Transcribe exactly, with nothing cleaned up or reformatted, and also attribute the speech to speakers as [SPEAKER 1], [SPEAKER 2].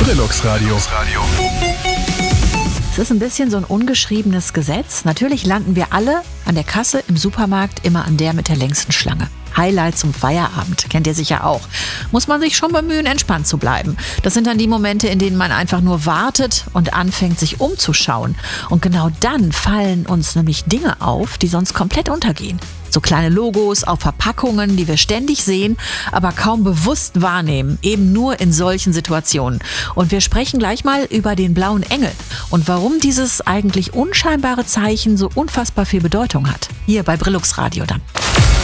[SPEAKER 1] Brillux Radio.
[SPEAKER 2] Es ist ein bisschen so ein ungeschriebenes Gesetz. Natürlich landen wir alle an der Kasse im Supermarkt immer an der mit der längsten Schlange. Highlight zum Feierabend, kennt ihr sicher auch. Muss man sich schon bemühen, entspannt zu bleiben. Das sind dann die Momente, in denen man einfach nur wartet und anfängt, sich umzuschauen. Und genau dann fallen uns nämlich Dinge auf, die sonst komplett untergehen. So kleine Logos auf Verpackungen, die wir ständig sehen, aber kaum bewusst wahrnehmen, eben nur in solchen Situationen. Und wir sprechen gleich mal über den blauen Engel und warum dieses eigentlich unscheinbare Zeichen so unfassbar viel Bedeutung hat. Hier bei Brillux Radio dann.